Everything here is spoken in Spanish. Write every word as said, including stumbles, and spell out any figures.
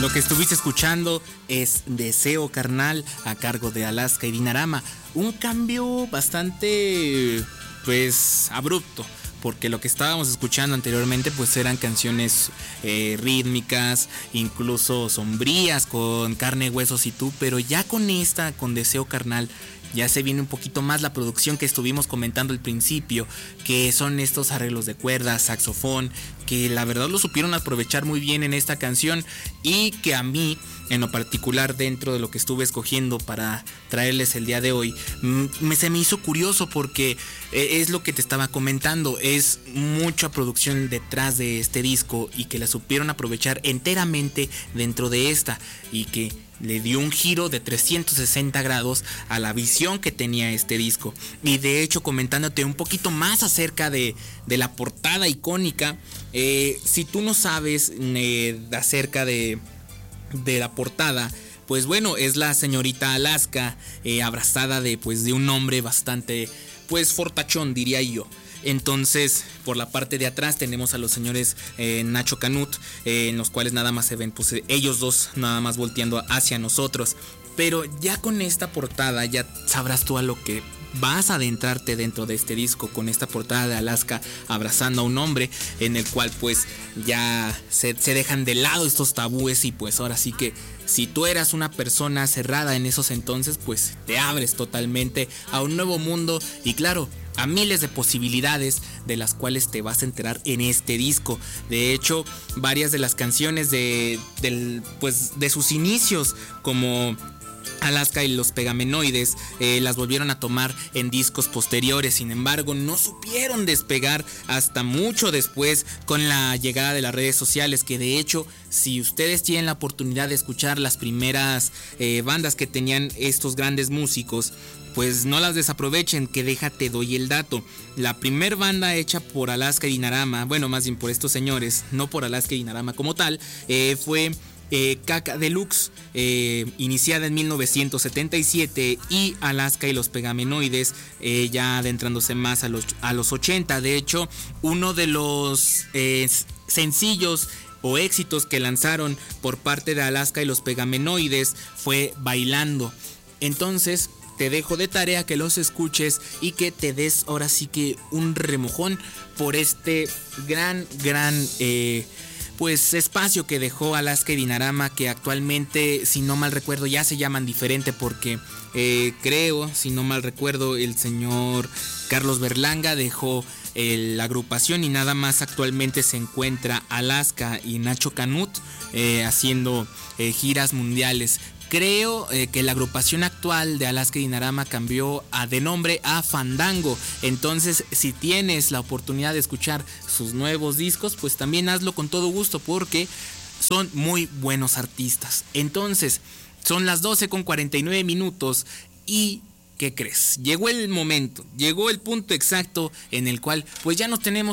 Lo que estuviste escuchando es Deseo Carnal a cargo de Alaska y Dinarama. Un cambio bastante, pues, abrupto, porque lo que estábamos escuchando anteriormente pues eran canciones eh, rítmicas, incluso sombrías, con Carne, Huesos y Tú, pero ya con esta, con Deseo Carnal, ya se viene un poquito más la producción que estuvimos comentando al principio, que son estos arreglos de cuerdas, saxofón, que la verdad lo supieron aprovechar muy bien en esta canción, y que a mí, en lo particular, dentro de lo que estuve escogiendo para traerles el día de hoy, me, se me hizo curioso porque es lo que te estaba comentando, es mucha producción detrás de este disco y que la supieron aprovechar enteramente dentro de esta, y que le dio un giro de trescientos sesenta grados a la visión que tenía este disco. Y de hecho, comentándote un poquito más acerca de, de la portada icónica, eh, si tú no sabes eh, acerca de, de la portada, pues bueno, es la señorita Alaska eh, abrazada de, pues, de un hombre bastante, pues, fortachón, diría yo. Entonces, por la parte de atrás tenemos a los señores eh, Nacho Canut, eh, en los cuales nada más se ven, pues, ellos dos nada más volteando hacia nosotros. Pero ya con esta portada ya sabrás tú a lo que vas a adentrarte dentro de este disco, con esta portada de Alaska abrazando a un hombre, en el cual pues ya se, se dejan de lado estos tabúes, y pues ahora sí que si tú eras una persona cerrada en esos entonces, pues te abres totalmente a un nuevo mundo y, claro, a miles de posibilidades de las cuales te vas a enterar en este disco. De hecho, varias de las canciones de, del, pues, de sus inicios, como Alaska y los Pegamenoides, eh, las volvieron a tomar en discos posteriores. Sin embargo, no supieron despegar hasta mucho después, con la llegada de las redes sociales, que de hecho, si ustedes tienen la oportunidad de escuchar las primeras eh, bandas que tenían estos grandes músicos, pues no las desaprovechen, que déjate doy el dato. La primer banda hecha por Alaska y Dinarama, bueno, más bien por estos señores, no por Alaska y Dinarama como tal, eh, fue eh, Caca Deluxe, eh, iniciada en mil novecientos setenta y siete, y Alaska y los Pegamenoides, eh, ya adentrándose más a los, a los ochenta. De hecho, uno de los eh, sencillos o éxitos que lanzaron por parte de Alaska y los Pegamenoides fue Bailando. Entonces, te dejo de tarea que los escuches y que te des ahora sí que un remojón por este gran, gran eh, pues espacio que dejó Alaska y Dinarama, que actualmente, si no mal recuerdo, ya se llaman diferente, porque eh, creo, si no mal recuerdo, el señor Carlos Berlanga dejó eh, la agrupación, y nada más actualmente se encuentra Alaska y Nacho Canut eh, haciendo eh, giras mundiales. Creo eh, que la agrupación actual de Alaska y Dinarama cambió a, de nombre a Fandango. Entonces, si tienes la oportunidad de escuchar sus nuevos discos, pues también hazlo con todo gusto, porque son muy buenos artistas. Entonces, son las doce con cuarenta y nueve minutos y ¿qué crees? Llegó el momento, llegó el punto exacto en el cual pues ya nos tenemos